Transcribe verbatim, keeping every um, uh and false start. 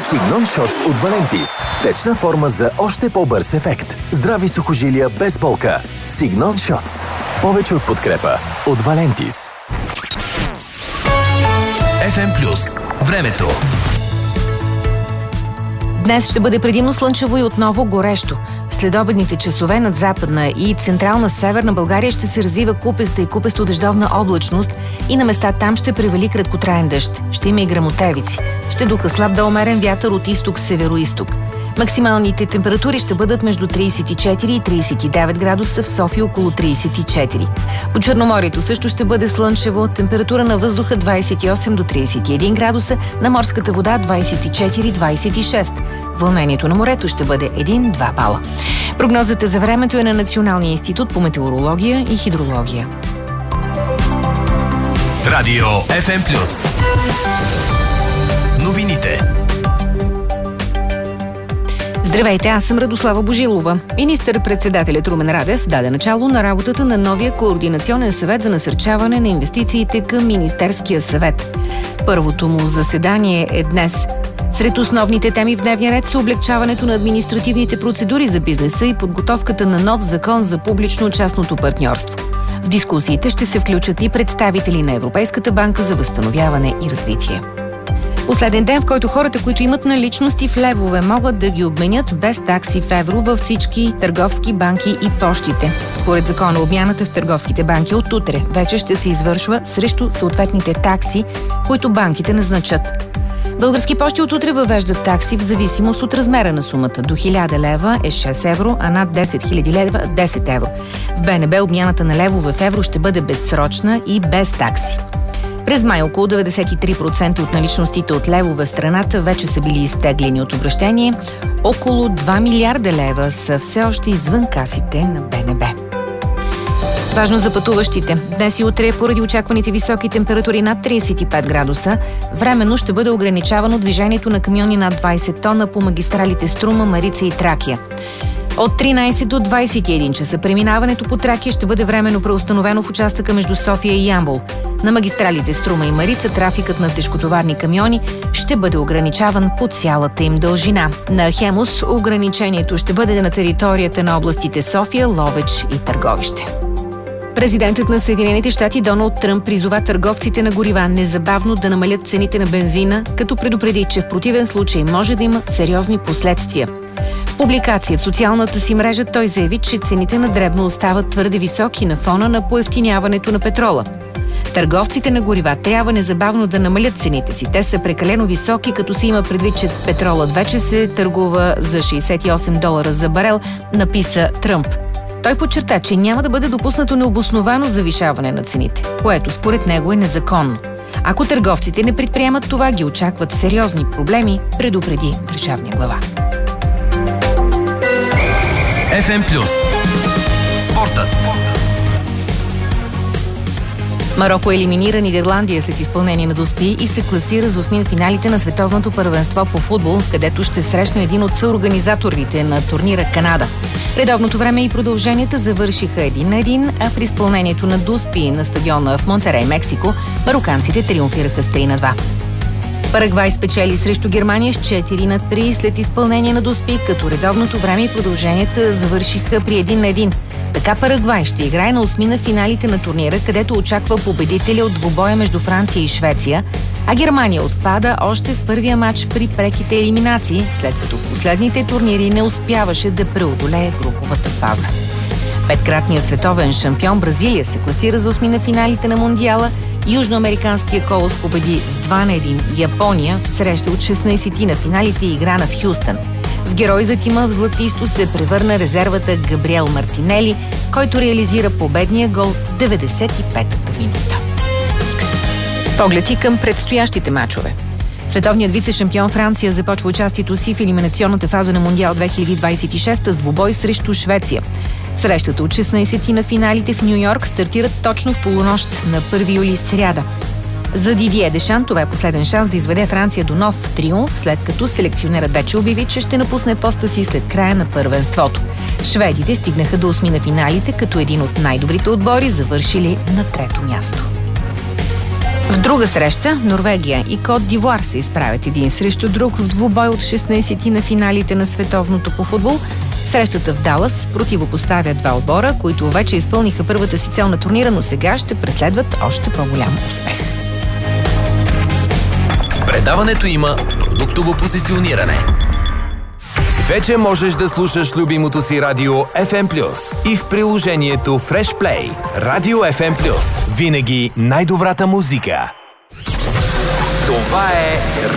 Signon Shots от Валентис. Течна форма за още по-бърз ефект. Здрави сухожилия без болка. Signon Shots. Повече от подкрепа от Валентис. Еф Ем Плюс. Времето. Днес ще бъде предимно слънчево и отново горещо. В следобедните часове над Западна и Централна Северна България ще се развива купеста и купесто-дъждовна облачност и на места там ще превали краткотраен дъжд. Ще има и гръмотевици. Ще духа слаб до умерен вятър от изток-североизток. Максималните температури ще бъдат между трийсет и четири и трийсет и девет градуса, в София около трийсет и четири. По Черноморието също ще бъде слънчево, температура на въздуха двайсет и осем до трийсет и един градуса, на морската вода двайсет и четири до двайсет и шест. Вълнението на морето ще бъде един-два бала. Прогнозата за времето е на Националния институт по метеорология и хидрология. Радио Еф Ем Плюс. Новините. Здравейте, аз съм Радослава Божилова. Министър-председателят Румен Радев даде начало на работата на новия координационен съвет за насърчаване на инвестициите към Министерския съвет. Първото му заседание е днес. Сред основните теми в дневния ред са облегчаването на административните процедури за бизнеса и подготовката на нов закон за публично-частното партньорство. В дискусиите ще се включат и представители на Европейската банка за възстановяване и развитие. Последен ден, в който хората, които имат наличности в левове, могат да ги обменят без такси в евро във всички търговски банки и пощите. Според закона, обмяната в търговските банки от утре вече ще се извършва срещу съответните такси, които банките назначат. Български пощи от утре въвеждат такси в зависимост от размера на сумата. До хиляда лева е шест евро, а над десет хиляди лева – десет евро. В Б Н Б обмяната на левове в евро ще бъде безсрочна и без такси. През май около деветдесет и три процента от наличностите от левове в страната вече са били изтеглени от обращение. Около два милиарда лева са все още извън касите на Б Н Б. Важно за пътуващите. Днес и утре, поради очакваните високи температури над трийсет и пет градуса, временно ще бъде ограничавано движението на камиони над двайсет тона по магистралите Струма, Марица и Тракия. От тринайсет до двайсет и един часа преминаването по Тракия ще бъде временно преустановено в участъка между София и Ямбол. На магистралите Струма и Марица трафикът на тежкотоварни камиони ще бъде ограничаван по цялата им дължина. На Хемус ограничението ще бъде на територията на областите София, Ловеч и Търговище. Президентът на Съединените щати Доналд Тръмп призова търговците на горива незабавно да намалят цените на бензина, като предупреди, че в противен случай може да има сериозни последствия. В публикация в социалната си мрежа той заяви, че цените на дребно остават твърде високи на фона на поевтиняването на петрола. Търговците на горива трябва незабавно да намалят цените си. Те са прекалено високи, като се има предвид, че петролът вече се търгува за шейсет и осем долара за барел, написа Тръмп. Той подчерта, че няма да бъде допуснато необосновано завишаване на цените, което според него е незаконно. Ако търговците не предприемат това, ги очакват сериозни проблеми, предупреди държавния глава. Еф Ем Плюс. Спортът. Мароко елиминира Нидерландия след изпълнение на доспи и се класира за осмин финалите на световното първенство по футбол, където ще срещне един от съорганизаторите на турнира Канада. Редовното време и продълженията завършиха един на един, а при изпълнението на доспи на стадиона в Монтерей, Мексико, мароканците триумфираха с три на два. Парагвай спечели срещу Германия с четири на три след изпълнение на доспи, като редовното време и продълженията завършиха при един на един. Така Парагвай ще играе на осмина финалите на турнира, където очаква победителя от двубоя между Франция и Швеция, а Германия отпада още в първия матч при преките елиминации, след като в последните турнири не успяваше да преодолее груповата фаза. Петкратният световен шампион Бразилия се класира за осмина финалите на Мондиала. Южноамериканския колос победи с два на един Япония в среща от шестнайсет на финалите и игра на в Хюстън. В герой за тима в златисто се превърна резервата Габриел Мартинели, който реализира победния гол в деветдесет и петата минута. Поглед и към предстоящите мачове. Световният вице-шампион Франция започва участието си в елиминационната фаза на Мондиал две хиляди двайсет и шеста с двубой срещу Швеция. Срещата от шестнайсет на финалите в Ню-Йорк стартират точно в полунощ на първи юли, сряда. За Дидие Дешан това е последен шанс да изведе Франция до нов триумф, след като селекционерът вече обяви, че ще напусне поста си след края на първенството. Шведите стигнаха до осми на финалите, като един от най-добрите отбори, завършили на трето място. В друга среща Норвегия и Кот д'Ивуар се изправят един срещу друг в двубой от шестнайсети на финалите на световното по футбол. Срещата в Далас противопоставя два отбора, които вече изпълниха първата си цел на турнира, но сега ще преследват още по-голям успех. В предаването има продуктово позициониране. Вече можеш да слушаш любимото си радио еф ем плюс и в приложението Fresh Play. Радио еф ем плюс. Винаги най-добрата музика. Това е